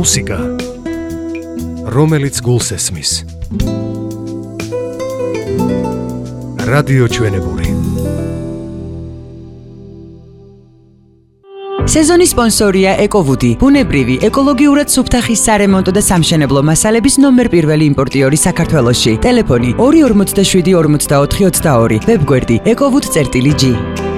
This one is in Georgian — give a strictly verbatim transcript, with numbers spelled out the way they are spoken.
მუსიკა, რომელიც გულს ესმის. რადიო ჩვენებური. სეზონის სპონსორია ეკოვუდი, ბუნებრივი, ეკოლოგიურად სუფთა ხის სარემონტო და სამშენებლო მასალების ნომერ პირველი იმპორტიორი საქართველოში. ტელეფონი ორი ორმოცდაშვიდი ორმოცდაოთხი ოცდაორი, ვებგვერდი ეკოვუდ წერტილი ჯი.